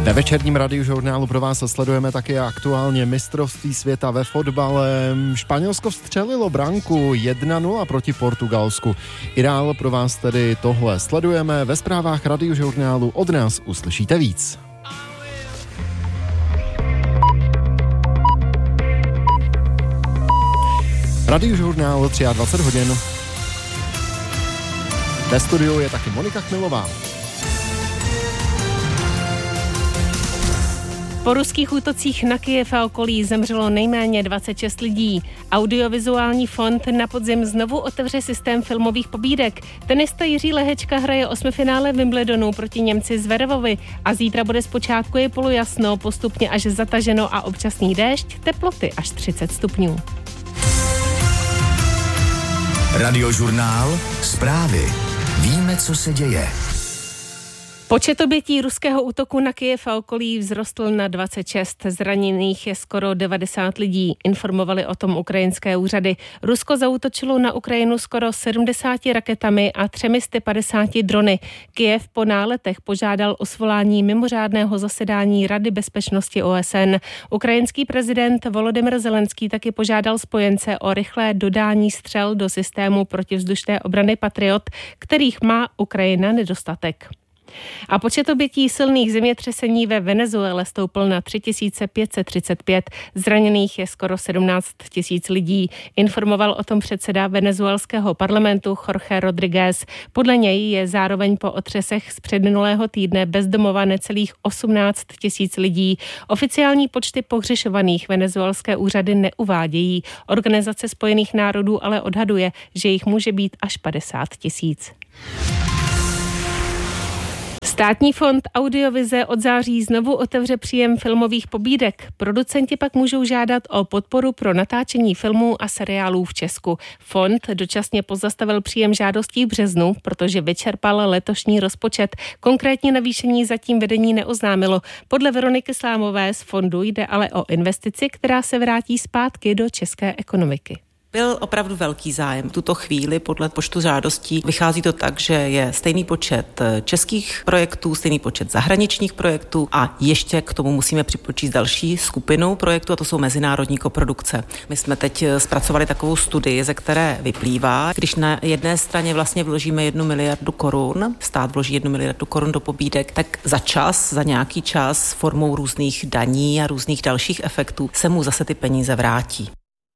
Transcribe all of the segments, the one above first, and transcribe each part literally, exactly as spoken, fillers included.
Ve večerním radiožurnálu pro vás sledujeme taky aktuálně mistrovství světa ve fotbale. Španělsko vstřelilo branku jedna nula proti Portugalsku. I dál pro vás tedy tohle sledujeme. Ve zprávách radiožurnálu od nás uslyšíte víc. Radiožurnál dvacet tři hodin. Ve studiu je taky Monika Chmilová. Po ruských útocích na Kyjev a okolí zemřelo nejméně dvacet šest lidí. Audiovizuální fond na podzim znovu otevře systém filmových pobídek. Tenista Jiří Lehečka hraje osmifinále Wimbledonu proti Němci Zverevovi a zítra bude zpočátku je polojasno, postupně až zataženo a občasný déšť, teploty až třicet stupňů. Radiožurnál, zprávy. Víme, co se děje. Počet obětí ruského útoku na Kyjev a okolí vzrostl na dvacet šest. Zraněných je skoro devadesát lidí. Informovali o tom ukrajinské úřady. Rusko zaútočilo na Ukrajinu skoro sedmdesáti raketami a třemi sty padesáti drony. Kyjev po náletech požádal o svolání mimořádného zasedání Rady bezpečnosti O S N. Ukrajinský prezident Volodymyr Zelenský taky požádal spojence o rychlé dodání střel do systému protivzdušné obrany Patriot, kterých má Ukrajina nedostatek. A počet obětí silných zemětřesení ve Venezuele stoupl na tři tisíce pět set třicet pět. Zraněných je skoro sedmnáct tisíc lidí. Informoval o tom předseda venezuelského parlamentu Jorge Rodríguez. Podle něj je zároveň po otřesech z předminulého týdne bezdomova necelých osmnáct tisíc lidí. Oficiální počty pohřešovaných venezuelské úřady neuvádějí. Organizace Spojených národů ale odhaduje, že jich může být až padesát tisíc. Státní fond Audiovize od září znovu otevře příjem filmových pobídek. Producenti pak můžou žádat o podporu pro natáčení filmů a seriálů v Česku. Fond dočasně pozastavil příjem žádostí v březnu, protože vyčerpal letošní rozpočet. Konkrétní navýšení zatím vedení neoznámilo. Podle Veroniky Slámové z fondu jde ale o investici, která se vrátí zpátky do české ekonomiky. Byl opravdu velký zájem. V tuto chvíli podle počtu žádostí vychází to tak, že je stejný počet českých projektů, stejný počet zahraničních projektů a ještě k tomu musíme připočíst další skupinu projektů, a to jsou mezinárodní koprodukce. My jsme teď zpracovali takovou studii, ze které vyplývá, když na jedné straně vlastně vložíme jednu miliardu korun, stát vloží jednu miliardu korun do pobídek, tak za čas, za nějaký čas formou různých daní a různých dalších efektů se mu zase ty peníze vrátí.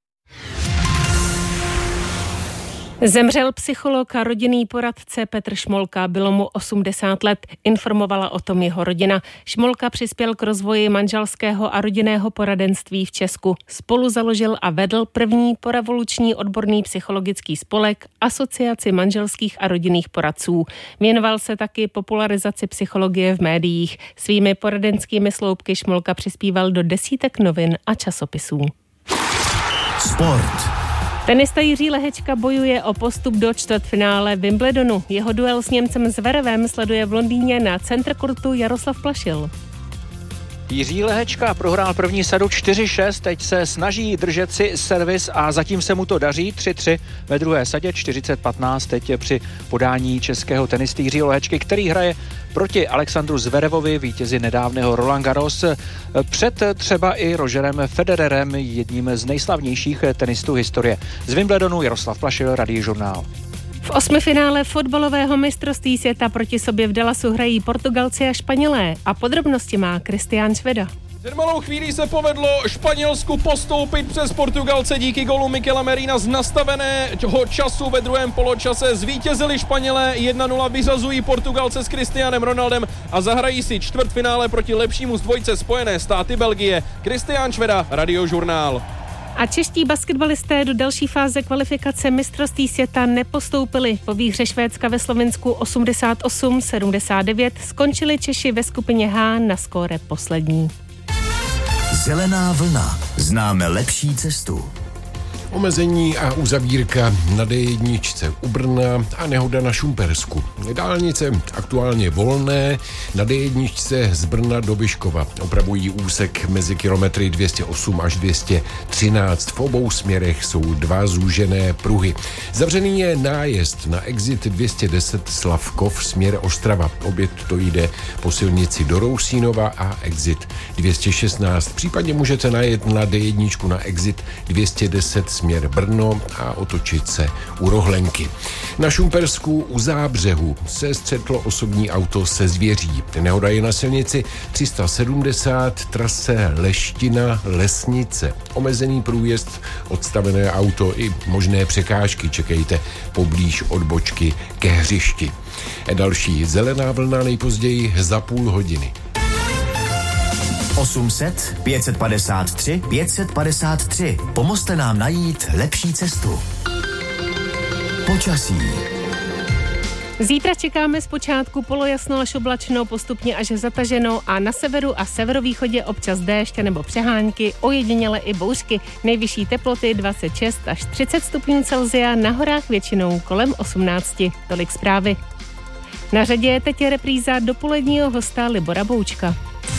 Zemřel psycholog a rodinný poradce Petr Šmolka, bylo mu osmdesát let, informovala o tom jeho rodina. Šmolka přispěl k rozvoji manželského a rodinného poradenství v Česku. Spolu založil a vedl první porevoluční odborný psychologický spolek Asociaci manželských a rodinných poradců. Věnoval se taky popularizaci psychologie v médiích. Svými poradenskými sloupky Šmolka přispíval do desítek novin a časopisů. Sport. Tenista Jiří Lehečka bojuje o postup do čtvrtfinále Wimbledonu. Jeho duel s Němcem Zverevem sleduje v Londýně na Center Courtu Jaroslav Plašil. Jiří Lehečka prohrál první sadu čtyři šest, teď se snaží držet si servis a zatím se mu to daří. tři tři ve druhé sadě, čtyřicet patnáct teď je při podání českého tenisty Jiřího Lehečky, který hraje proti Alexandru Zverevovi, vítězi nedávného Roland Garros, před třeba i Rogerem Federerem, jedním z nejslavnějších tenistů historie. Z Wimbledonu Jaroslav Plašil, Radiožurnál. V osmifinále fotbalového mistrovství světa proti sobě v Dallasu hrají Portugalci a Španělé a podrobnosti má Kristián Šveda. Jen malou chvíli se povedlo Španělsku postoupit přes Portugalce díky golu Mikela Merina z nastaveného času ve druhém poločase. Zvítězili Španělé, jedna nula vyřazují Portugalce s Cristianem Ronaldem a zahrají si čtvrtfinále proti lepšímu z dvojce Spojené státy Belgie. Kristián Šveda, Radiožurnál. A čeští basketbalisté do další fáze kvalifikace mistrovství světa nepostoupili. Po výhře Švédska ve Slovinsku osmdesát osm sedmdesát devět skončili Češi ve skupině H na skóre poslední. Zelená vlna. Známe lepší cestu. Omezení a uzavírka na dé jedna u Brna a nehoda na Šumpersku. Dálnice aktuálně volné, na dé jedna z Brna do Vyškova. Opravují úsek mezi kilometry dvě stě osm až dvě stě třináct. V obou směrech jsou dva zúžené pruhy. Zavřený je nájezd na exit dvě stě deset Slavkov směr Ostrava. Oběd to jde po silnici do Rousínova a exit dvě stě šestnáct. Případně můžete najet na dé jedna na exit dvě stě deset směr Brno a otočit se u Rohlenky. Na Šumpersku u Zábřehu se střetlo osobní auto se zvěří. Nehoda je na silnici tři sta sedmdesát, trase Leština Lesnice. Omezený průjezd, odstavené auto i možné překážky čekejte poblíž odbočky ke hřišti. Další zelená vlna nejpozději za půl hodiny. osm set, pět set padesát tři, pět set padesát tři. Pomozte nám najít lepší cestu. Počasí. Zítra čekáme zpočátku polojasno až oblačno, postupně až zataženo a na severu a severovýchodě občas déšť nebo přehánky, ojediněle i bouřky. Nejvyšší teploty dvacet šest až třicet stupňů Celsia, na horách většinou kolem osmnáct. Tolik zprávy. Na řadě je teď repríza dopoledního hosta Libora Boučka.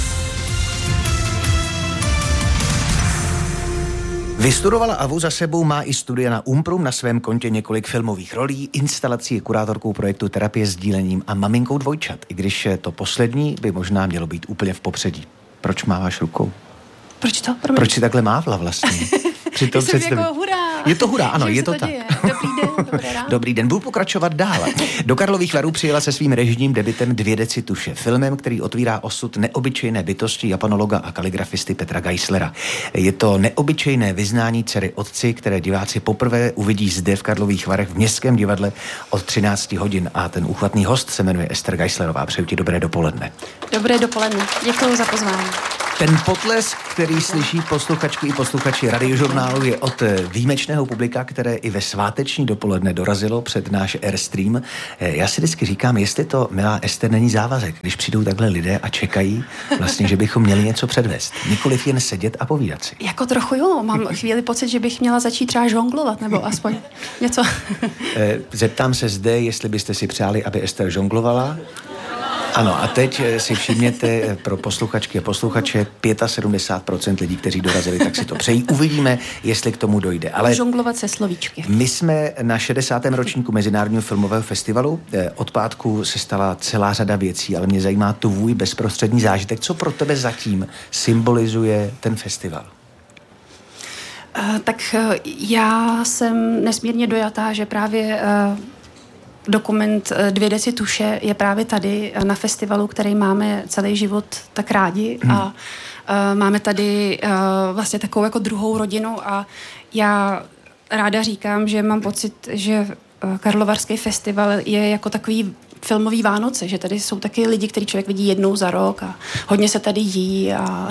Vystudovala A V U, za sebou má i studia na Umprum, na svém kontě několik filmových rolí, instalací, je kurátorkou projektu Terapie s dílením a maminkou dvojčat, i když to poslední by možná mělo být úplně v popředí. Proč máváš rukou? Proč to? Promiň. Proč si takhle mávla vlastně? Při tom Jsem jako hurá. Je to hurá, ano, je to, to tak. Děje. Dobrý den, dobré ráno. Dobrý den, budu pokračovat dál. Do Karlových Varů přijela se svým režijním debutem Dvě deci tuše, filmem, který otvírá osud neobyčejné bytosti japanologa a kaligrafisty Petra Geislera. Je to neobyčejné vyznání dcery otci, které diváci poprvé uvidí zde v Karlových Varech v Městském divadle od třinácti hodin a ten úchvatný host se jmenuje Ester Geislerová. Přeju ti dobré dopoledne. Dobré dopoledne, děkuji za pozvání. Ten potlesk, který slyší posluchačky i posluchači Radiožurnálu, je od výjimečného publika, které i ve sváteční dopoledne dorazilo před náš Airstream. Já si vždycky říkám, jestli to, milá Ester, není závazek, když přijdou takhle lidé a čekají vlastně, že bychom měli něco předvést. Nikoliv jen sedět a povídat si. Jako trochu jo, mám chvíli pocit, že bych měla začít třeba žonglovat, nebo aspoň něco. Zeptám se zde, jestli byste si přáli, aby Ester žonglovala. Ano, a teď si všimněte pro posluchačky a posluchače, sedmdesát pět procent lidí, kteří dorazili, tak si to přejí. Uvidíme, jestli k tomu dojde. Ale žonglovat se slovíčky. My jsme na šedesátém ročníku Mezinárodního filmového festivalu. Od pátku se stala celá řada věcí, ale mě zajímá tvůj bezprostřední zážitek. Co pro tebe zatím symbolizuje ten festival? Uh, tak uh, já jsem nesmírně dojatá, že právě uh, dokument Dvě deci tuše je právě tady na festivalu, který máme celý život tak rádi hmm. a uh, máme tady uh, vlastně takovou jako druhou rodinu a já ráda říkám, že mám pocit, že uh, Karlovarský festival je jako takový filmový Vánoce, že tady jsou taky lidi, který člověk vidí jednou za rok a hodně se tady jí a,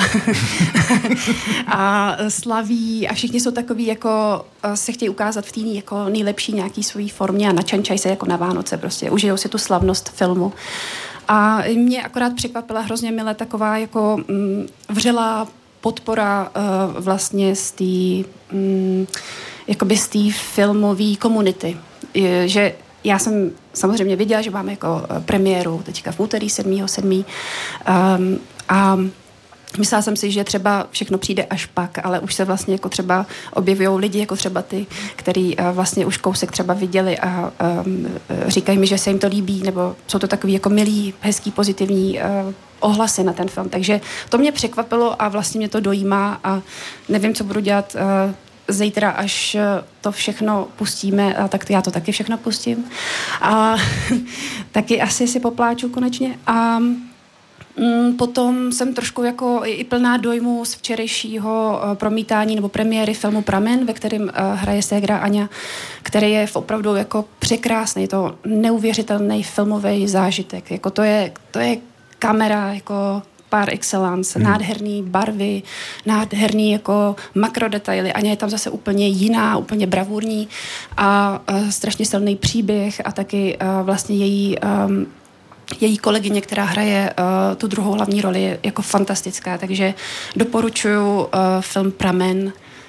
a slaví a všichni jsou takový jako se chtějí ukázat v té jako nejlepší nějaký svojí formě a načančají se jako na Vánoce prostě, užijou si tu slavnost filmu. A mě akorát překvapila hrozně milé taková jako mm, vřelá podpora uh, vlastně z té mm, jakoby z té filmové komunity, je, že já jsem samozřejmě viděla, že máme jako premiéru teďka v úterý sedmého sedmého Um, a myslela jsem si, že třeba všechno přijde až pak, ale už se vlastně jako třeba objevují lidi, jako třeba ty, který uh, vlastně už kousek třeba viděli a um, říkají mi, že se jim to líbí, nebo jsou to takový jako milý, hezký, pozitivní uh, ohlasy na ten film. Takže to mě překvapilo a vlastně mě to dojímá a nevím, co budu dělat uh, zítra, až to všechno pustíme, a tak já to taky všechno pustím. A taky asi si popláču konečně. A mm, potom jsem trošku jako i plná dojmu z včerejšího promítání nebo premiéry filmu Pramen, ve kterém uh, hraje ségra Aňa, který je opravdu jako překrásný. Je to neuvěřitelný filmový zážitek. Jako to je, to je kamera jako par excellence, hmm. nádherný barvy, nádherný jako makrodetaily. Aňa je tam zase úplně jiná, úplně bravurní a uh, strašně silný příběh a taky uh, vlastně její um, její kolegyně, která hraje uh, tu druhou hlavní roli, je jako fantastická, takže doporučuji uh, film Pramen.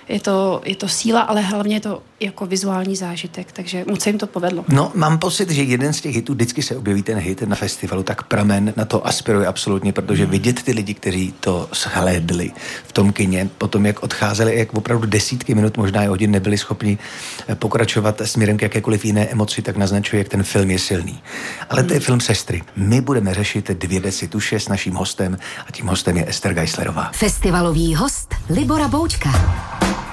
je to, je to síla, ale hlavně je to jako vizuální zážitek, takže moc se jim to povedlo. No, mám pocit, že jeden z těch hitů, vždycky se objeví ten hit na festivalu, tak Pramen na to aspiruje absolutně, protože vidět ty lidi, kteří to shlédli v tom kině, potom jak odcházeli, jak opravdu desítky minut, možná i hodin nebyli schopni pokračovat směrem k jakékoliv jiné emoci, tak naznačuje, jak ten film je silný. Ale to je film Sestry. My budeme řešit Dvě deci tuše s naším hostem a tím hostem je Ester Geislerová. Festivalový host Libora Boučka.